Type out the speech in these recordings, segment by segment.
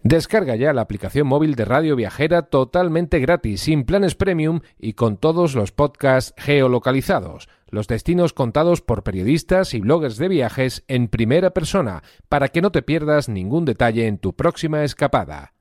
Descarga ya la aplicación móvil de Radio Viajera totalmente gratis, sin planes premium y con todos los podcasts geolocalizados, los destinos contados por periodistas y bloggers de viajes en primera persona, para que no te pierdas ningún detalle en tu próxima escapada.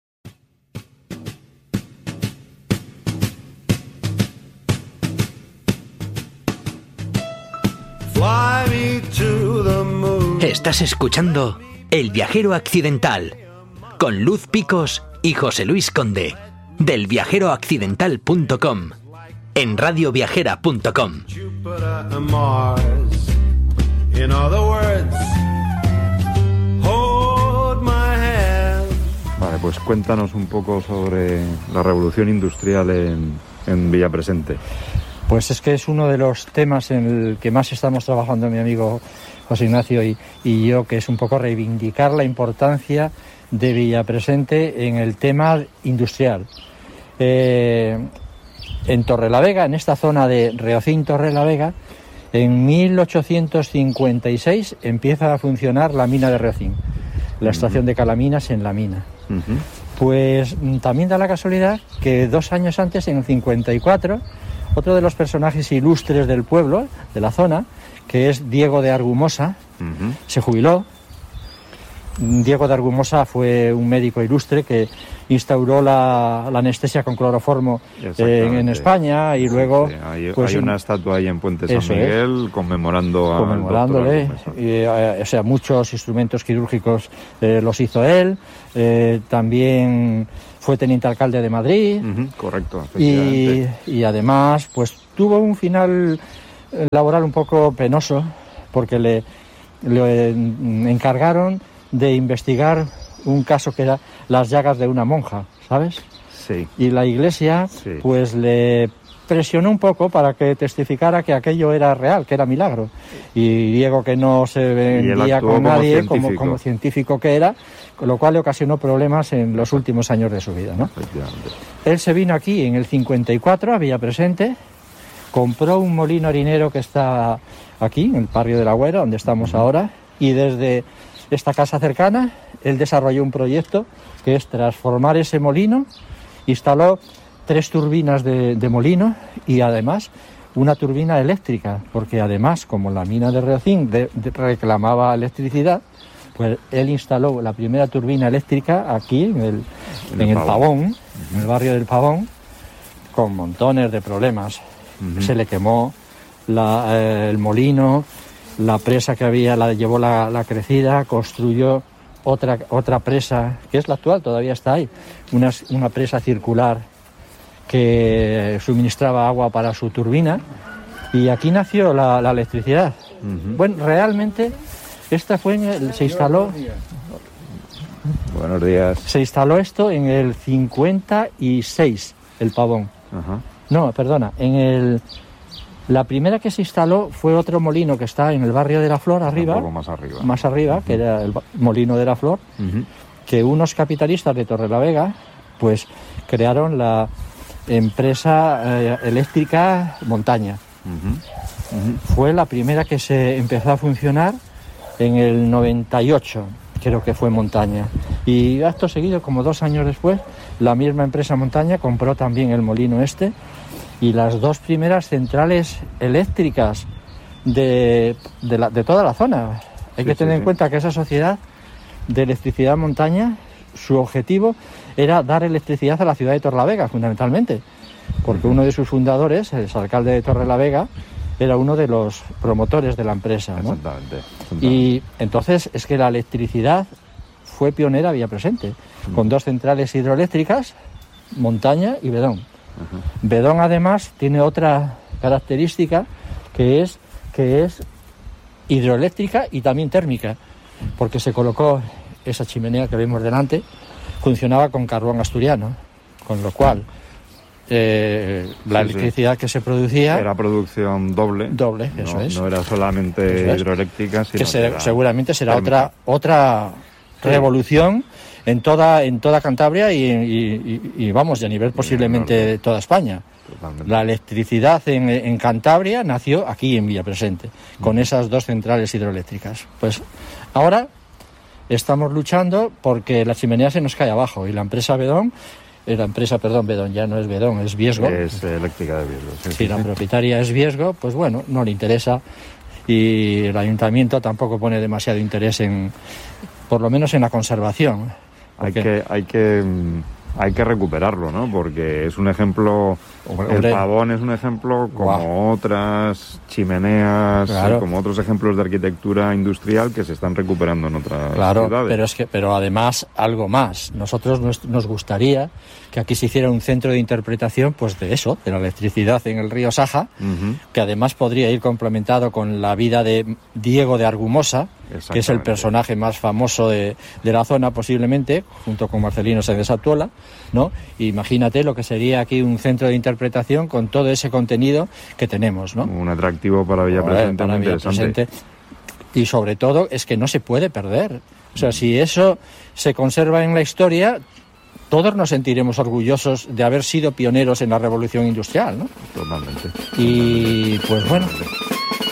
Estás escuchando El Viajero Accidental, con Luz Picos y José Luis Conde, del viajeroaccidental.com, en radioviajera.com. Vale, pues cuéntanos un poco sobre la revolución industrial en Villapresente. Pues es que es uno de los temas en el que más estamos trabajando mi amigo José Ignacio y yo, que es un poco reivindicar la importancia de Villapresente en el tema industrial. En Torrelavega, en esta zona de Reocín Torrelavega, en 1856 empieza a funcionar la mina de Reocín, la estación de Calaminas en la mina. Pues también da la casualidad que 2 años antes, en el 54, otro de los personajes ilustres del pueblo, de la zona, que es Diego de Argumosa, se jubiló. Diego de Argumosa fue un médico ilustre que instauró la anestesia con cloroformo en España, y luego... Sí, hay una estatua ahí en Puente San Miguel conmemorándole. O sea, muchos instrumentos quirúrgicos los hizo él. También fue teniente alcalde de Madrid. Correcto, y además pues tuvo un final laboral un poco penoso, porque le encargaron de investigar un caso que era las llagas de una monja, ¿sabes? Sí. Y la iglesia pues le presionó un poco para que testificara que aquello era real, que era milagro. Y Diego, que no se vendía con nadie, como científico que era, con lo cual le ocasionó problemas en los últimos años de su vida, ¿no? Él se vino aquí en el 54 a Villapresente, compró un molino harinero que está aquí, en el barrio de la Güera, donde estamos ahora, y desde esta casa cercana él desarrolló un proyecto que es transformar ese molino. Instaló 3 turbinas de molino y además una turbina eléctrica, porque además, como la mina de Reocín reclamaba electricidad, pues él instaló la primera turbina eléctrica aquí en el Pavón, en el barrio del Pavón, con montones de problemas. Se le quemó el molino, la presa que había la llevó la crecida, construyó otra presa, que es la actual, todavía está ahí, una presa circular que suministraba agua para su turbina, y aquí nació la electricidad. Bueno, realmente esta se instaló... Buenos días. Se instaló esto en el 56, el Pavón. No, perdona, la primera que se instaló fue otro molino que está en el barrio de la Flor, arriba. Un poco más arriba, que era el molino de la Flor, que unos capitalistas de Torrelavega pues crearon la empresa eléctrica Montaña. Fue la primera que se empezó a funcionar en el 98, creo que fue Montaña. Y acto seguido, como 2 años después, la misma empresa Montaña compró también el molino este, y las 2 primeras centrales eléctricas de toda la zona. Hay que tener en cuenta que esa sociedad de electricidad Montaña, su objetivo era dar electricidad a la ciudad de Torrelavega, fundamentalmente, porque uno de sus fundadores, el alcalde de Torrelavega, era uno de los promotores de la empresa, ¿no? Exactamente. Y entonces es que la electricidad fue pionera a Villapresente, con 2 centrales hidroeléctricas, Montaña y Bedón. Bedón además tiene otra característica, que es hidroeléctrica y también térmica, porque se colocó esa chimenea que vemos delante, funcionaba con carbón asturiano, con lo cual la electricidad que se producía era producción doble, eso es. No era solamente hidroeléctrica, sino que seguramente será otra revolución en toda Cantabria y vamos, y a nivel posiblemente de toda España. Totalmente. La electricidad en Cantabria nació aquí en Villapresente, con esas 2 centrales hidroeléctricas. Pues ahora estamos luchando porque la chimenea se nos cae abajo y la empresa Bedón, Bedón ya no es Bedón, es Viesgo. Es Eléctrica de Viesgo. Sí, la propietaria es Viesgo, pues bueno, no le interesa y el ayuntamiento tampoco pone demasiado interés por lo menos en la conservación. Hay que recuperarlo, ¿no? Porque es un ejemplo, el Pavón es un ejemplo como otras chimeneas, claro, como otros ejemplos de arquitectura industrial que se están recuperando en otras ciudades. Pero además algo más. Nosotros nos gustaría que aquí se hiciera un centro de interpretación, pues de eso, de la electricidad en el río Saja, que además podría ir complementado con la vida de Diego de Argumosa, que es el personaje más famoso de la zona posiblemente, junto con Marcelino Sáenz Atuola, ¿no? Imagínate lo que sería aquí un centro de interpretación con todo ese contenido que tenemos, ¿no? Un atractivo para Villapresente muy interesante. Y sobre todo es que no se puede perder. O sea, si eso se conserva en la historia, todos nos sentiremos orgullosos de haber sido pioneros en la revolución industrial, ¿no? Totalmente. Y pues bueno,